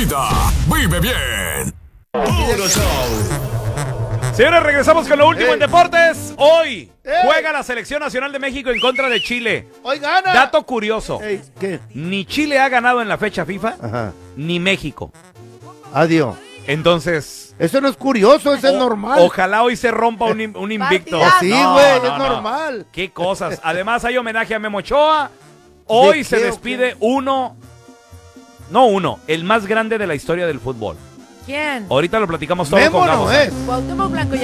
favorita. Vive bien. Puro show. Señores, regresamos con lo último en deportes. Hoy juega la Selección Nacional de México en contra de Chile. Hoy gana. Dato curioso. ¿Qué? Ni Chile ha ganado en la fecha FIFA, Ajá. ni México. Adiós. Entonces, Eso no es curioso, eso es normal. ojalá hoy se rompa un invicto. Partidazo. Sí, No, güey, no, es no. normal. Qué cosas. Además hay homenaje a Memo Ochoa. Hoy ¿De se qué o despide el más grande de la historia del fútbol. ¿Quién? Ahorita lo platicamos todo Memo con no Gabo. es. Cuauhtémoc Blanco.